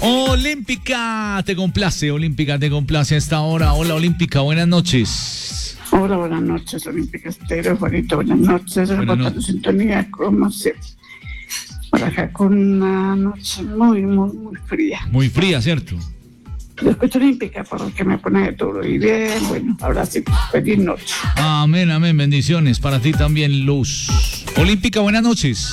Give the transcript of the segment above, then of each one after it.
Olímpica, te complace a esta hora. Hola, Olímpica, buenas noches. Hola, buenas noches, Olímpica Estéreo, Juanito, buenas noches. Reportando sintonía, como siempre. Por acá con una noche muy fría. Muy fría, ¿cierto? Yo escucho Olímpica porque me pone de todo y bien, bueno, ahora sí, feliz noche. Amén, amén, bendiciones para ti también, Luz. Olímpica, buenas noches.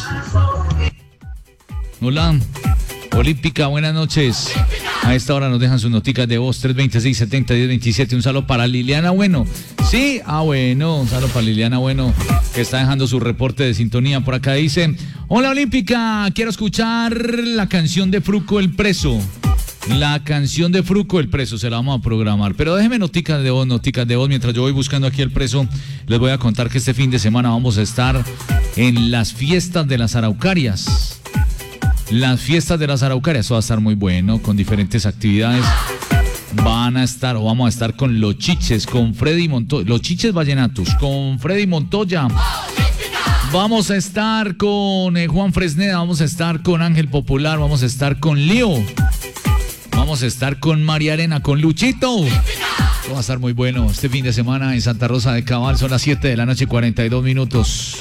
Hola. Olímpica, buenas noches. A esta hora nos dejan sus noticas de voz 326-70-1027. Un saludo para Liliana Bueno. Sí, bueno, un saludo para Liliana Bueno, que está dejando su reporte de sintonía. Por acá dice: hola Olímpica, quiero escuchar la canción de Fruco el Preso. La canción de Fruco el Preso, se la vamos a programar. Pero déjeme noticas de voz. Mientras yo voy buscando aquí el preso, les voy a contar que este fin de semana vamos a estar en las fiestas de las Araucarias. Las fiestas de las Araucarias, eso va a estar muy bueno, con diferentes actividades. Vamos a estar con Los Chiches, con Freddy Montoya, Los Chiches Vallenatos, con Freddy Montoya. Vamos a estar con Juan Fresneda, vamos a estar con Ángel Popular, vamos a estar con Lío, vamos a estar con María Arena, con Luchito. Eso va a estar muy bueno este fin de semana en Santa Rosa de Cabal. Son las 7 de la noche, 42 minutos.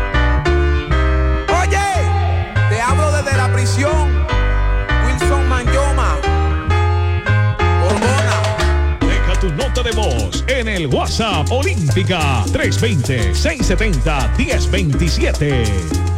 La prisión, Wilson Manyoma, Borbona. Deja tu nota de voz en el WhatsApp Olímpica 320-670-1027.